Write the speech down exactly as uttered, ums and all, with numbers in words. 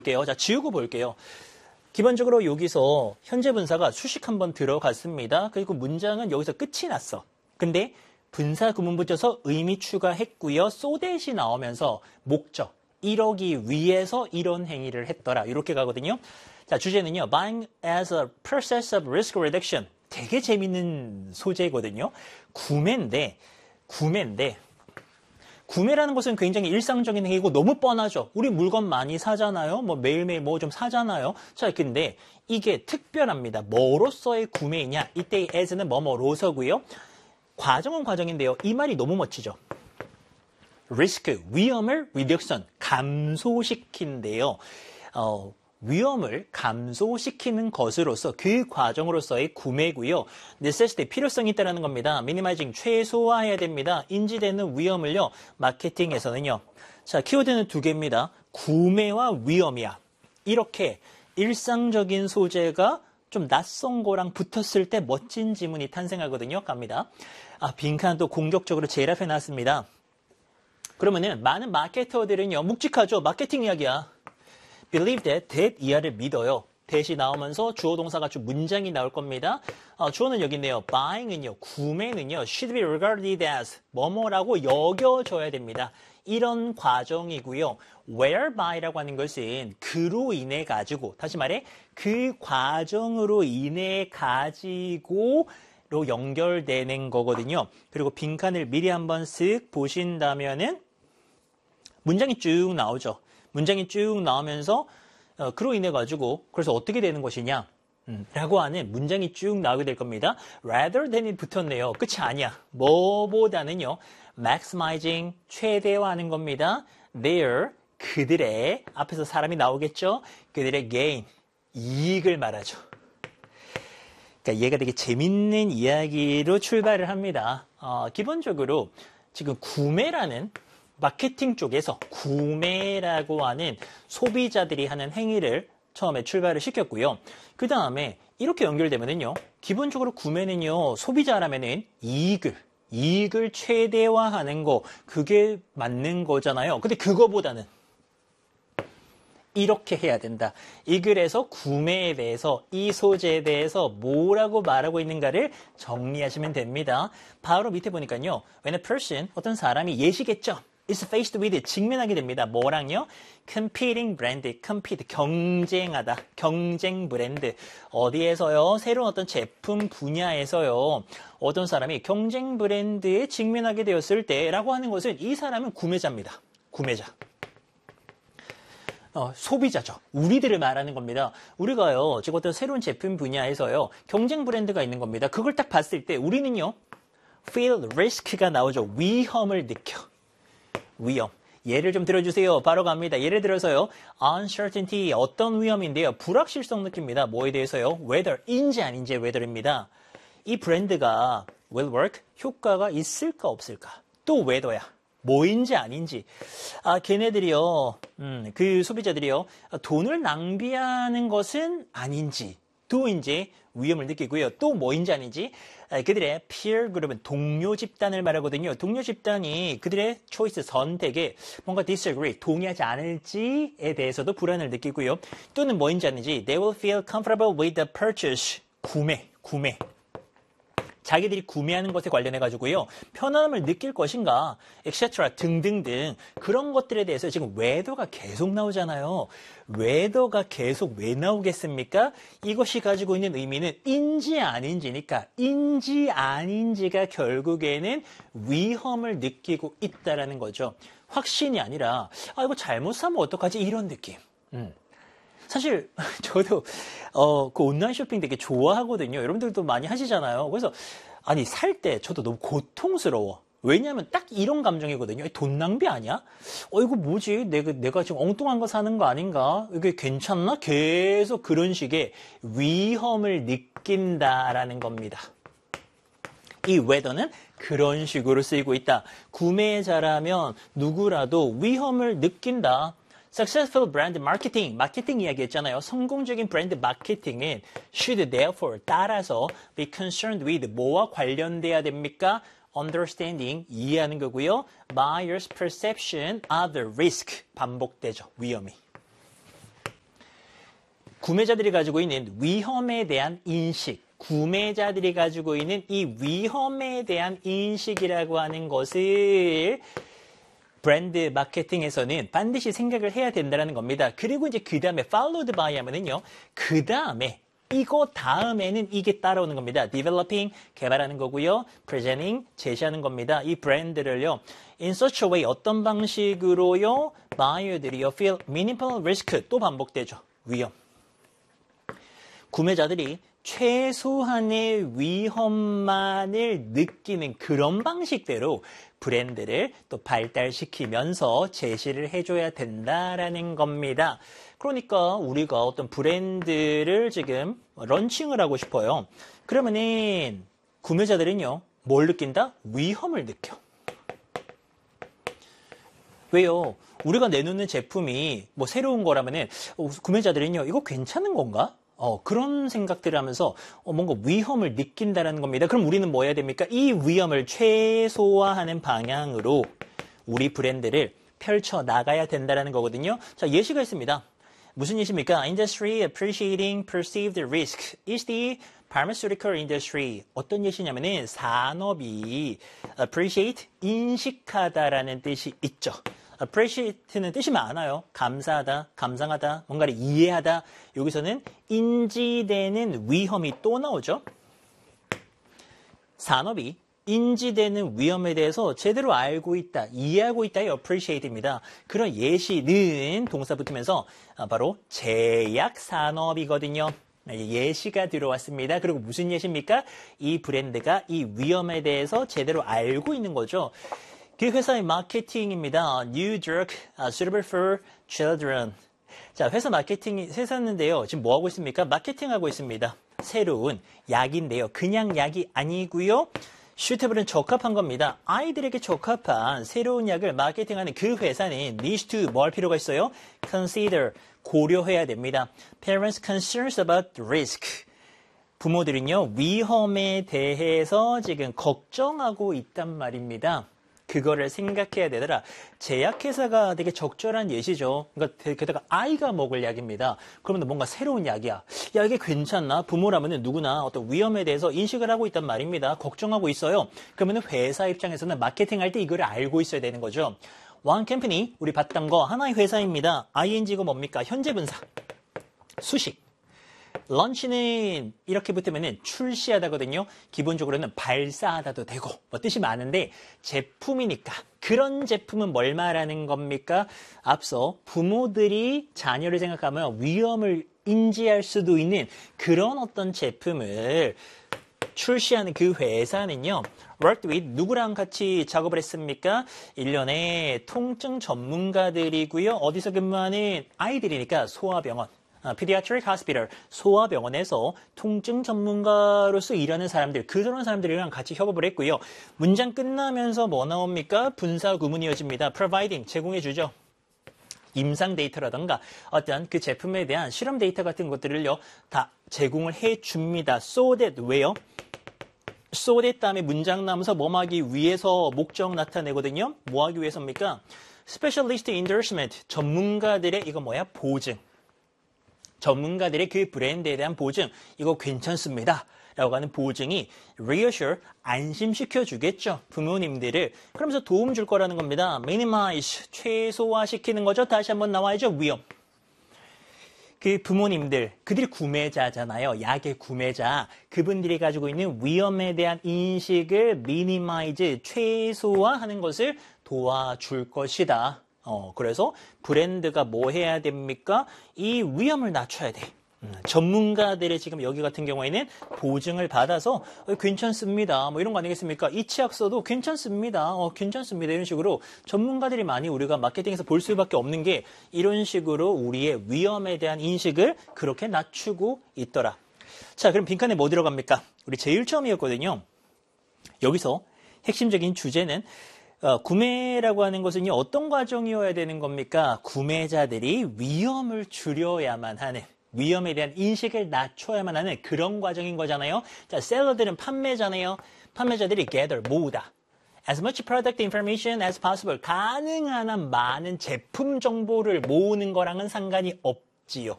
볼게요. 자, 지우고 볼게요. 기본적으로 여기서 현재 분사가 수식 한번 들어갔습니다. 그리고 문장은 여기서 끝이 났어. 근데 분사 구문 붙여서 의미 추가했고요. so that이 나오면서 목적, 이러기 위해서 이런 행위를 했더라. 이렇게 가거든요. 자, 주제는요. Buying as a process of risk reduction. 되게 재밌는 소재거든요. 구매인데, 구매인데, 구매라는 것은 굉장히 일상적인 행위고 너무 뻔하죠. 우리 물건 많이 사잖아요. 뭐 매일매일 뭐 좀 사잖아요. 자, 근데 이게 특별합니다. 뭐로서의 구매이냐? 이때 as는 뭐뭐로서고요. 과정은 과정인데요. 이 말이 너무 멋지죠. 리스크, 위험을 reduction, 감소시킨대요. 어, 위험을 감소시키는 것으로서 그 과정으로서의 구매고요. necessity, 필요성이 있다는 겁니다. minimizing, 최소화해야 됩니다. 인지되는 위험을요. 마케팅에서는요. 자, 키워드는 두 개입니다. 구매와 위험이야. 이렇게 일상적인 소재가 좀 낯선 거랑 붙었을 때 멋진 지문이 탄생하거든요. 갑니다. 아, 빈칸 또 공격적으로 제일 앞에 놨습니다. 그러면은 많은 마케터들은요. 묵직하죠. 마케팅 이야기야. believe that, that 이하를 믿어요. that이 나오면서 주어 동사가 좀 문장이 나올 겁니다. 어, 주어는 여기 있네요. buying은요. 구매는요. should be regarded as 뭐뭐라고 여겨져야 됩니다. 이런 과정이고요. whereby 라고 하는 것은 그로 인해 가지고, 다시 말해 그 과정으로 인해 가지고 로 연결되는 거거든요. 그리고 빈칸을 미리 한번 쓱 보신다면은 문장이 쭉 나오죠. 문장이 쭉 나오면서 어, 그로 인해 가지고 그래서 어떻게 되는 것이냐 음, 라고 하는 문장이 쭉 나오게 될 겁니다. rather than이 붙었네요. 끝이 아니야. 뭐보다는요. maximizing, 최대화하는 겁니다. their, 그들의, 앞에서 사람이 나오겠죠. 그들의 gain, 이익을 말하죠. 그러니까 얘가 되게 재밌는 이야기로 출발을 합니다. 어, 기본적으로 지금 구매라는 마케팅 쪽에서 구매라고 하는 소비자들이 하는 행위를 처음에 출발을 시켰고요. 그 다음에 이렇게 연결되면은요. 기본적으로 구매는요. 소비자라면은 이익을, 이익을 최대화하는 거, 그게 맞는 거잖아요. 근데 그거보다는 이렇게 해야 된다. 이 글에서 구매에 대해서 이 소재에 대해서 뭐라고 말하고 있는가를 정리하시면 됩니다. 바로 밑에 보니까요. When a person, 어떤 사람이 예시겠죠. is faced with, 직면하게 됩니다. 뭐랑요? competing brand, compete, 경쟁하다. 경쟁 브랜드. 어디에서요? 새로운 어떤 제품 분야에서요. 어떤 사람이 경쟁 브랜드에 직면하게 되었을 때라고 하는 것은 이 사람은 구매자입니다. 구매자. 어, 소비자죠. 우리들을 말하는 겁니다. 우리가요, 지금 어떤 새로운 제품 분야에서요, 경쟁 브랜드가 있는 겁니다. 그걸 딱 봤을 때 우리는요, feel risk가 나오죠. 위험을 느껴. 위험. 예를 좀 들어주세요. 바로 갑니다. 예를 들어서요, uncertainty, 어떤 위험인데요, 불확실성 느낍니다. 뭐에 대해서요? whether인지 아닌지 whether입니다. 이 브랜드가 will work, 효과가 있을까 없을까? 또 whether야. 뭐인지 아닌지. 아, 걔네들이요, 음, 그 소비자들이요, 돈을 낭비하는 것은 아닌지, 또 이제 위험을 느끼고요. 또 뭐인지 아닌지, 아, 그들의 peer 그룹은 동료 집단을 말하거든요. 동료 집단이 그들의 초이스 선택에 뭔가 disagree, 동의하지 않을지에 대해서도 불안을 느끼고요. 또는 뭐인지 아닌지, they will feel comfortable with the purchase, 구매, 구매. 자기들이 구매하는 것에 관련해 가지고요. 편안함을 느낄 것인가, et cetera 등등등 그런 것들에 대해서 지금 whether가 계속 나오잖아요. whether가 계속 왜 나오겠습니까? 이것이 가지고 있는 의미는 인지 아닌지니까 인지 아닌지가 결국에는 위험을 느끼고 있다라는 거죠. 확신이 아니라 아 이거 잘못 사면 어떡하지 이런 느낌. 음. 사실 저도 어, 그 온라인 쇼핑 되게 좋아하거든요. 여러분들도 많이 하시잖아요. 그래서 아니 살 때 저도 너무 고통스러워. 왜냐하면 딱 이런 감정이거든요. 돈 낭비 아니야? 어 이거 뭐지? 내가 내가 지금 엉뚱한 거 사는 거 아닌가? 이게 괜찮나? 계속 그런 식의 위험을 느낀다라는 겁니다. 이 whether는 그런 식으로 쓰이고 있다. 구매자라면 누구라도 위험을 느낀다. Successful brand marketing, 마케팅 이야기했잖아요. 성공적인 브랜드 마케팅은 should therefore 따라서 be concerned with 뭐와 관련돼야 됩니까? Understanding, 이해하는 거고요. Buyer's perception of the risk, 반복되죠. 위험이. 구매자들이 가지고 있는 위험에 대한 인식, 구매자들이 가지고 있는 이 위험에 대한 인식이라고 하는 것을 브랜드 마케팅에서는 반드시 생각을 해야 된다는 겁니다. 그리고 이제 그 다음에 followed by 하면은요, 그 다음에 이거 다음에는 이게 따라오는 겁니다. developing, 개발하는 거고요. presenting, 제시하는 겁니다. 이 브랜드를요, in such a way, 어떤 방식으로요, buyer들이요, feel minimal risk, 또 반복되죠. 위험. 구매자들이 최소한의 위험만을 느끼는 그런 방식대로 브랜드를 또 발달시키면서 제시를 해줘야 된다라는 겁니다. 그러니까 우리가 어떤 브랜드를 지금 런칭을 하고 싶어요. 그러면은 구매자들은요, 뭘 느낀다? 위험을 느껴. 왜요? 우리가 내놓는 제품이 뭐 새로운 거라면은 구매자들은요, 이거 괜찮은 건가? 어, 그런 생각들을 하면서 어, 뭔가 위험을 느낀다는 겁니다. 그럼 우리는 뭐 해야 됩니까? 이 위험을 최소화하는 방향으로 우리 브랜드를 펼쳐 나가야 된다는 거거든요. 자, 예시가 있습니다. 무슨 예시입니까? Industry appreciating perceived risk is the pharmaceutical industry. 어떤 예시냐면은 산업이 appreciate, 인식하다라는 뜻이 있죠. appreciate는 뜻이 많아요. 감사하다, 감상하다, 뭔가를 이해하다. 여기서는 인지되는 위험이 또 나오죠. 산업이 인지되는 위험에 대해서 제대로 알고 있다, 이해하고 있다의 appreciate입니다. 그런 예시는 동사 붙으면서 바로 제약 산업이거든요. 예시가 들어왔습니다. 그리고 무슨 예시입니까? 이 브랜드가 이 위험에 대해서 제대로 알고 있는 거죠. 그 회사의 마케팅입니다. New drug suitable for children. 자, 회사 마케팅이 회사인데요. 지금 뭐 하고 있습니까? 마케팅하고 있습니다. 새로운 약인데요. 그냥 약이 아니고요. suitable은 적합한 겁니다. 아이들에게 적합한 새로운 약을 마케팅하는 그 회사는 needs to 뭐 할 필요가 있어요? consider, 고려해야 됩니다. Parents concerns about risk. 부모들은요, 위험에 대해서 지금 걱정하고 있단 말입니다. 그거를 생각해야 되더라. 제약회사가 되게 적절한 예시죠. 그러니까 게다가 아이가 먹을 약입니다. 그러면 뭔가 새로운 약이야. 야, 이게 괜찮나? 부모라면 누구나 어떤 위험에 대해서 인식을 하고 있단 말입니다. 걱정하고 있어요. 그러면 회사 입장에서는 마케팅할 때 이거를 알고 있어야 되는 거죠. One company, 우리 봤던 거 하나의 회사입니다. 아이엔지가 뭡니까? 현재 분사. 수식. 런치는 이렇게 붙으면 출시하다거든요. 기본적으로는 발사하다도 되고 뭐 뜻이 많은데 제품이니까 그런 제품은 뭘 말하는 겁니까? 앞서 부모들이 자녀를 생각하면 위험을 인지할 수도 있는 그런 어떤 제품을 출시하는 그 회사는요. worked with 누구랑 같이 작업을 했습니까? 일련의 통증 전문가들이고요. 어디서 근무하는 아이들이니까 소아병원. Pediatric Hospital, 소아병원에서 통증 전문가로서 일하는 사람들, 그런 사람들이랑 같이 협업을 했고요. 문장 끝나면서 뭐 나옵니까? 분사 구문이 이어집니다. Providing, 제공해주죠. 임상 데이터라던가 어떤 그 제품에 대한 실험 데이터 같은 것들을요, 다 제공을 해줍니다. So that, 왜요? So that 다음에 문장 나오면서 뭐 하기 위해서 목적 나타내거든요. 뭐 하기 위해서입니까? Specialist endorsement, 전문가들의 이거 뭐야? 보증. 전문가들의 그 브랜드에 대한 보증, 이거 괜찮습니다. 라고 하는 보증이 reassure, 안심시켜 주겠죠. 부모님들을. 그러면서 도움 줄 거라는 겁니다. minimize, 최소화시키는 거죠. 다시 한번 나와야죠. 위험. 그 부모님들, 그들이 구매자잖아요. 약의 구매자. 그분들이 가지고 있는 위험에 대한 인식을 minimize, 최소화하는 것을 도와줄 것이다. 어, 그래서 브랜드가 뭐 해야 됩니까? 이 위험을 낮춰야 돼. 음, 전문가들의 지금 여기 같은 경우에는 보증을 받아서 어, 괜찮습니다. 뭐 이런 거 아니겠습니까? 이 치약서도 괜찮습니다. 어, 괜찮습니다. 이런 식으로 전문가들이 많이 우리가 마케팅에서 볼 수밖에 없는 게 이런 식으로 우리의 위험에 대한 인식을 그렇게 낮추고 있더라. 자, 그럼 빈칸에 뭐 들어갑니까? 우리 제일 처음이었거든요. 여기서 핵심적인 주제는 어, 구매라고 하는 것은요, 어떤 과정이어야 되는 겁니까? 구매자들이 위험을 줄여야만 하는, 위험에 대한 인식을 낮춰야만 하는 그런 과정인 거잖아요. 자, 셀러들은 판매자네요. 판매자들이 gather, 모으다. As much product information as possible. 가능한 한 많은 제품 정보를 모으는 거랑은 상관이 없지요.